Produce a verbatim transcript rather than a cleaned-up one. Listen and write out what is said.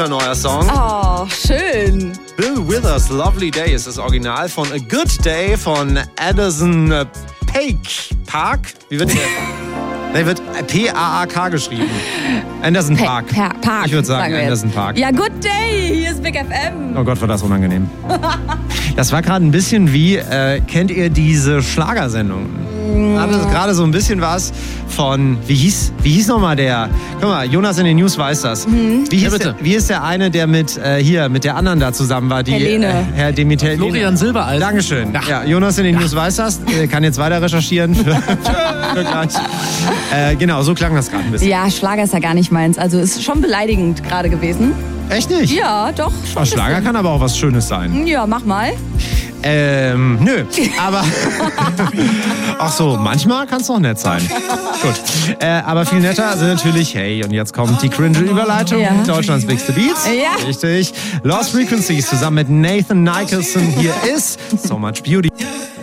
neuer Song. Oh, schön. Bill Withers, Lovely Day ist das Original von A Good Day von Anderson Paak. Park? Wie wird der? Der wird P A A K geschrieben. Anderson Paak. Pa- Pa- Park, Ich würde sagen, sagen wir Anderson jetzt. Paak. Ja, good day. Hier ist Big F M. Oh Gott, war das unangenehm. Das war gerade ein bisschen wie, äh, kennt ihr diese Schlagersendungen? Hatte gerade so ein bisschen was von, wie hieß, wie hieß nochmal der? Guck mal, Jonas in den News weiß das. Mhm. Wie, hieß Ja, bitte. der, wie ist der eine, der mit äh, hier mit der anderen da zusammen war? Die, Helene. Äh, Herr Demet Helene. Florian Silbereisen. Dankeschön. Ja. Ja, Jonas in den News weiß das. Äh, kann jetzt weiter recherchieren. Für, für gleich. Äh, genau, so klang das gerade ein bisschen. Ja, Schlager ist ja gar nicht meins. Also ist schon beleidigend gerade gewesen. Echt nicht? Ja, doch. Schon Oh, Schlager kann aber auch was Schönes sein. Ja, mach mal. Ähm, nö. Aber. Ach so, manchmal kann es doch nett sein. Gut. Äh, aber viel netter sind natürlich, hey, und jetzt kommt die cringe-Überleitung. Ja. Deutschlands Bigste Beats. Ja. Richtig. Lost Frequencies zusammen mit Nathan Nicholson. Hier ist So Much Beauty.